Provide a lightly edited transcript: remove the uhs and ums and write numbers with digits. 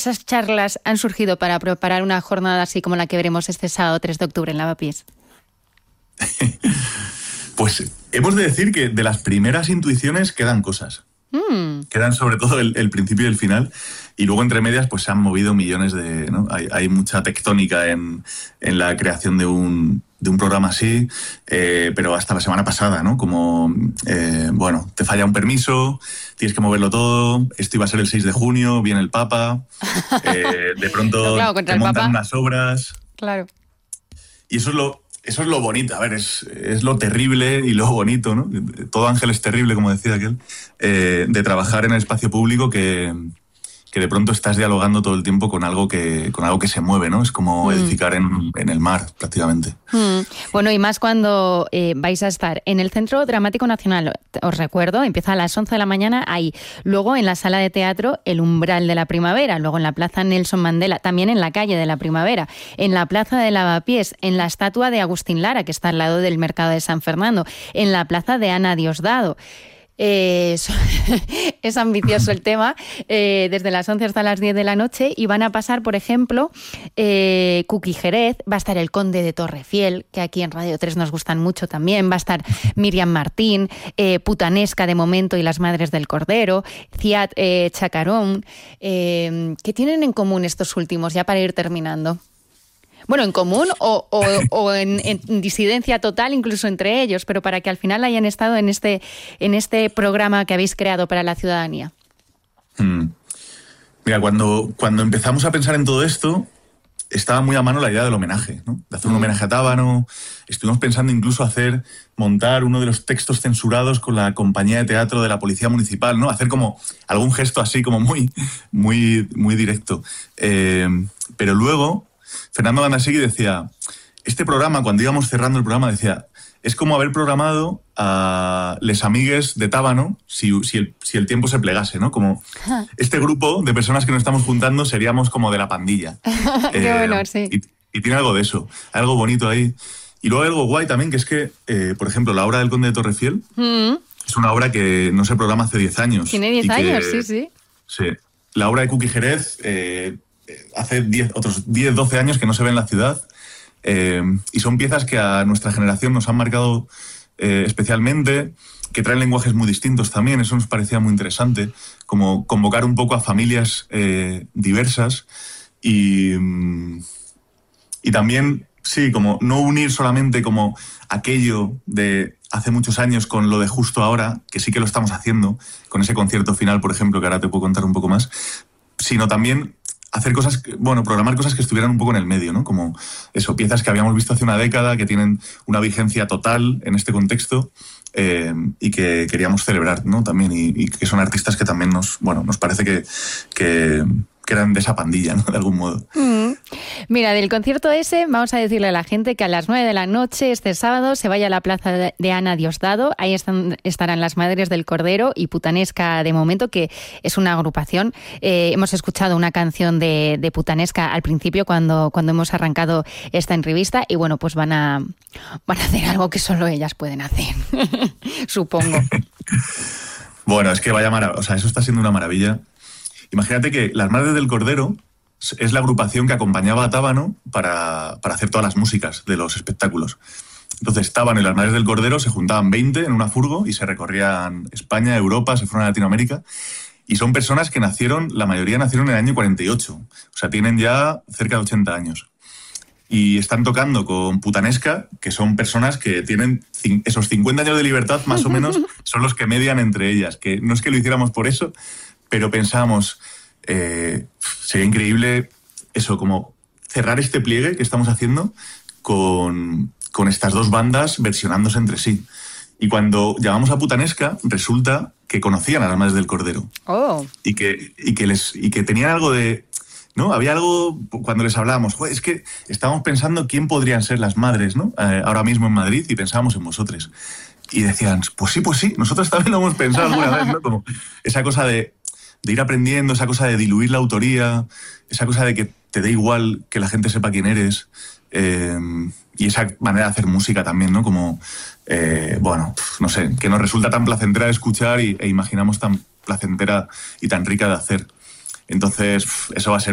esas charlas han surgido para preparar una jornada así como la que veremos este sábado 3 de octubre en Lavapiés? Pues hemos de decir que de las primeras intuiciones quedan cosas. Quedan sobre todo el principio y el final, y luego entre medias pues se han movido millones de... ¿no? Hay mucha tectónica en la creación de un programa así, pero hasta la semana pasada, ¿no? Como, bueno, te falla un permiso, tienes que moverlo todo, esto iba a ser el 6 de junio, viene el Papa, de pronto no, claro, te montan unas obras... Claro. Y eso es lo bonito, a ver, es lo terrible y lo bonito, ¿no? Todo ángel es terrible, como decía aquel, de trabajar en el espacio público que de pronto estás dialogando todo el tiempo con algo que se mueve, ¿no? Es como edificar en el mar, prácticamente. Bueno, y más cuando vais a estar en el Centro Dramático Nacional, os recuerdo, empieza a las 11 de la mañana ahí. Luego en la sala de teatro El Umbral de la Primavera, luego en la Plaza Nelson Mandela, también en la Calle de la Primavera, en la Plaza de Lavapiés, en la estatua de Agustín Lara, que está al lado del Mercado de San Fernando, en la Plaza de Ana Diosdado. Es ambicioso el tema, desde las 11 hasta las 10 de la noche, y van a pasar, por ejemplo, Cuqui Jerez, va a estar el Conde de Torrefiel, que aquí en Radio 3 nos gustan mucho también, va a estar Miriam Martín, Putanesca de momento y las Madres del Cordero, Ciat Chacarón. ¿Qué tienen en común estos últimos, ya para ir terminando? Bueno, en común o en disidencia total, incluso entre ellos, pero para que al final hayan estado en este programa que habéis creado para la ciudadanía. Mira, cuando empezamos a pensar en todo esto, estaba muy a mano la idea del homenaje, ¿no? De hacer un homenaje a Tábano. Estuvimos pensando incluso montar uno de los textos censurados con la compañía de teatro de la Policía Municipal, ¿no? Hacer como algún gesto así como muy, muy, muy directo. Pero luego Fernando Ganasegui decía, este programa, cuando íbamos cerrando el programa, decía, es como haber programado a les amigues de Tábano si el tiempo se plegase, ¿no? Como este grupo de personas que nos estamos juntando seríamos como de la pandilla. Qué bueno, sí. Y tiene algo de eso, algo bonito ahí. Y luego hay algo guay también, que es que, por ejemplo, la obra del Conde de Torrefiel es una obra que no se programa hace 10 años. Tiene 10 años, sí. Sí. La obra de Cuqui Jerez... hace otros 10, 12 años que no se ve en la ciudad, y son piezas que a nuestra generación nos han marcado especialmente, que traen lenguajes muy distintos también. Eso nos parecía muy interesante, como convocar un poco a familias diversas y también, sí, como no unir solamente como aquello de hace muchos años con lo de justo ahora, que sí que lo estamos haciendo, con ese concierto final, por ejemplo, que ahora te puedo contar un poco más, sino también hacer cosas, programar cosas que estuvieran un poco en el medio, ¿no? Como eso, piezas que habíamos visto hace una década, que tienen una vigencia total en este contexto, y que queríamos celebrar, ¿no? También, y que son artistas que también nos parece que eran de esa pandilla, ¿no? De algún modo. Mira, del concierto ese, vamos a decirle a la gente que a las 9 de la noche, este sábado, se vaya a la Plaza de Ana Diosdado. Ahí estarán las Madres del Cordero y Putanesca de momento, que es una agrupación. Hemos escuchado una canción de Putanesca al principio cuando hemos arrancado esta entrevista, y bueno, pues van a hacer algo que solo ellas pueden hacer, supongo. Bueno, es que eso está siendo una maravilla. Imagínate que las Madres del Cordero es la agrupación que acompañaba a Tábano para hacer todas las músicas de los espectáculos. Entonces Tábano y las Madres del Cordero se juntaban 20 en una furgo y se recorrían España, Europa, se fueron a Latinoamérica. Y son personas que la mayoría nacieron en el año 48. O sea, tienen ya cerca de 80 años. Y están tocando con Putanesca, que son personas que tienen esos 50 años de libertad, más o menos, son los que median entre ellas. Que no es que lo hiciéramos por eso, pero pensábamos, sería increíble eso, como cerrar este pliegue que estamos haciendo con estas dos bandas versionándose entre sí. Y cuando llamamos a Putanesca, resulta que conocían a las Madres del Cordero. Oh. Y que tenían algo de... ¿no? Había algo, cuando les hablábamos, es que estábamos pensando quién podrían ser las madres, ¿no? Ahora mismo en Madrid, y pensábamos en vosotros. Y decían, pues sí, nosotros también lo hemos pensado alguna vez, ¿no? Como esa cosa de ir aprendiendo, esa cosa de diluir la autoría, esa cosa de que te dé igual que la gente sepa quién eres, y esa manera de hacer música también, ¿no? Como, no sé, que nos resulta tan placentera de escuchar e imaginamos tan placentera y tan rica de hacer. Entonces, eso va a ser